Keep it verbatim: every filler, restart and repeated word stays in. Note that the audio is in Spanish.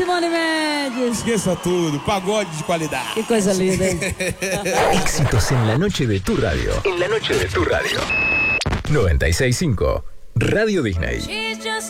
Simone Mendes. Esqueça tudo, pagode de qualidade. Qué cosa linda. Éxitos en la noche de tu radio. En la noche de tu radio. noventa y seis punto cinco Radio Disney.